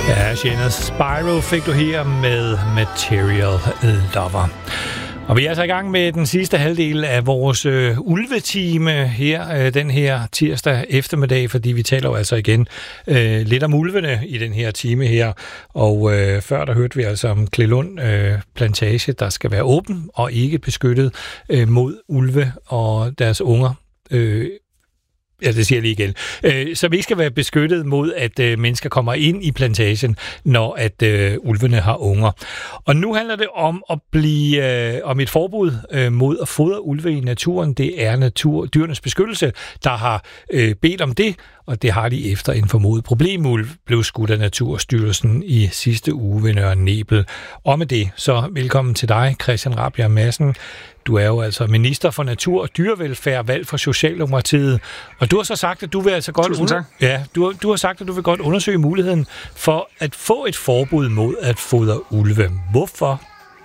Ja, Shannon Spyro fik du her med Material Lover. Og vi er altså i gang med den sidste halvdel af vores ulvetime her, den her tirsdag eftermiddag, fordi vi taler jo altså igen lidt om ulvene i den her time her. Og før der hørte vi altså om Klelund plantage, der skal være åben og ikke beskyttet mod ulve og deres unger. Ja, det siger jeg lige igen. Så vi ikke skal være beskyttet mod, at mennesker kommer ind i plantagen, når at ulvene har unger. Og nu handler det om at blive om et forbud mod at fodre ulve i naturen. Det er Dyrenes Beskyttelse, der har bedt om det, og det har de efter en formodet problemulv blev skudt af Naturstyrelsen i sidste uge ved Nørre Nebel. Og med det, så velkommen til dig, Christian Rabjerg Madsen. Du er jo altså minister for natur og dyrevelfærd, valgt for Socialdemokratiet. Og du har så sagt, at du vil altså godt du har sagt, at du vil godt undersøge muligheden for at få et forbud mod at fodre ulve. Hvorfor?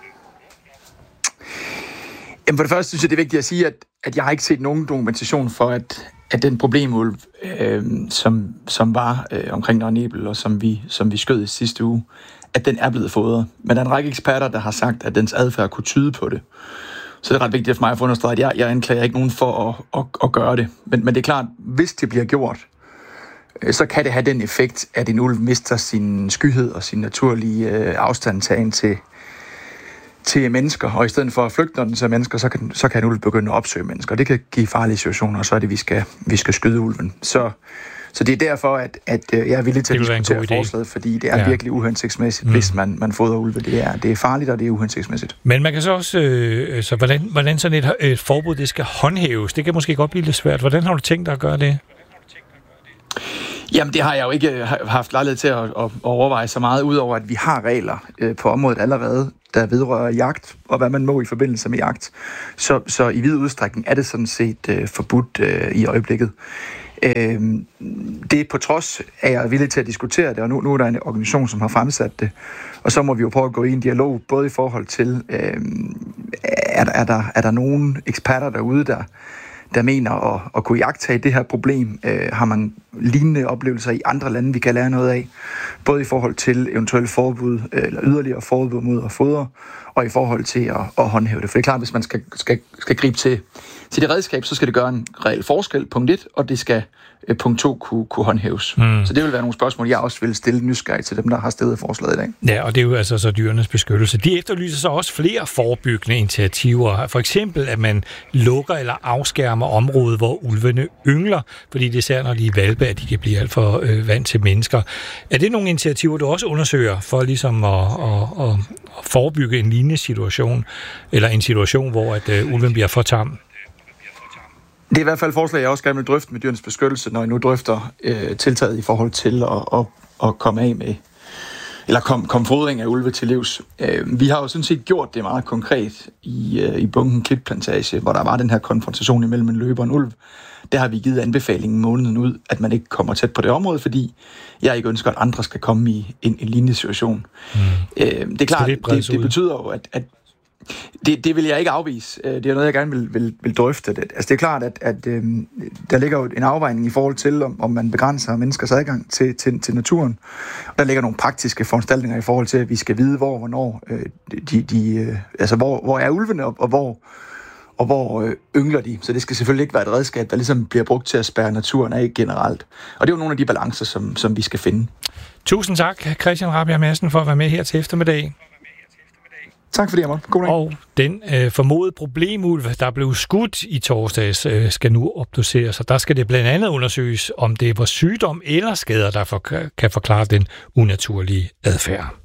Jamen for det første synes jeg, det er vigtigt at sige, at jeg har ikke set nogen dokumentation for, at den problemulv, som var omkring Nørre Nebel, og som vi skød i sidste uge, at den er blevet fodret. Men der er en række eksperter, der har sagt, at dens adfærd kunne tyde på det. Så det er ret vigtigt for mig at få understreget, at jeg anklager ikke nogen for at gøre det. Men det er klart, hvis det bliver gjort, så kan det have den effekt, at en ulv mister sin skyhed og sin naturlige afstandtagen til mennesker. Og i stedet for at flygte, når den ser mennesker, så kan en ulv begynde at opsøge mennesker. Det kan give farlige situationer, og så er det, vi skal skyde ulven. Så det er derfor, at jeg er villig til at diskutere forslaget, fordi det er virkelig uhensigtsmæssigt, hvis man fodrer ulve. Det er farligt, og det er uhensigtsmæssigt. Men man kan så også... hvordan sådan et forbud det skal håndhæves? Det kan måske godt blive lidt svært. Hvordan har du tænkt dig at gøre det? Jamen, det har jeg jo ikke haft lejlighed til at overveje så meget, udover at vi har regler på området allerede, der vedrører jagt, og hvad man må i forbindelse med jagt. Så i vid udstrækning er det sådan set forbudt i øjeblikket. Det er på trods af, at jeg er villig til at diskutere det, og nu er der en organisation, som har fremsat det, og så må vi jo prøve at gå i en dialog, både i forhold til, er der nogen eksperter derude, der mener at kunne iagttage det her problem. Har man lignende oplevelser i andre lande, vi kan lære noget af, både i forhold til eventuelle forbud, eller yderligere forbud mod at fodre, og i forhold til at håndhæve det. For det er klart, hvis man skal gribe til det redskab, så skal det gøre en reel forskel, punkt 1, og det skal punkt 2 kunne håndhæves. Så det vil være nogle spørgsmål, jeg også vil stille nysgerrig til dem, der har stillet forslaget i dag. Ja, og det er jo altså så Dyrenes Beskyttelse. De efterlyser så også flere forebyggende initiativer. For eksempel, at man lukker eller afskærmer området, hvor ulvene yngler, fordi det er især, når de er hvalpe, at de kan blive alt for vant til mennesker. Er det nogle initiativer, du også undersøger for ligesom at forebygge en lignende situation, eller en situation, hvor at ulven bliver for tam? Det er i hvert fald et forslag, jeg også gerne vil drøfte med Dyrenes Beskyttelse, når jeg nu drøfter tiltaget i forhold til at komme af med, eller komme fodring af ulve til livs. Vi har jo sådan set gjort det meget konkret i Bunken Klitplantage, hvor der var den her konfrontation imellem en løber og en ulv. Der har vi givet anbefalingen måneden ud, at man ikke kommer tæt på det område, fordi jeg ikke ønsker, at andre skal komme i en lignende situation. Det er klart, det betyder jo, at det vil jeg ikke afvise. Det er noget, jeg gerne vil drøfte. Altså, det er klart, at der ligger jo en afvejning i forhold til, om man begrænser menneskers adgang til naturen. Der ligger nogle praktiske foranstaltninger i forhold til, at vi skal vide, hvornår hvor er ulvene, og hvor yngler de. Så det skal selvfølgelig ikke være et redskab, der ligesom bliver brugt til at spærre naturen af generelt. Og det er jo nogle af de balancer, som vi skal finde. Tusind tak, Christian Rabjerg Madsen, for at være med her til eftermiddag. Tak for det, Amor. God dag. Og den formodede problemulv, der blev skudt i torsdags, skal nu obduceres, og der skal det blandt andet undersøges, om det var sygdom eller skader, der kan forklare den unaturlige adfærd.